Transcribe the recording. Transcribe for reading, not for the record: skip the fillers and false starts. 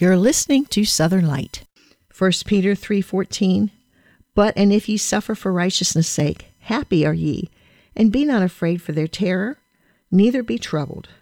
You're listening to Southern Light. 1 Peter 3:14. But and if ye suffer for righteousness' sake, happy are ye, and be not afraid for their terror, neither be troubled.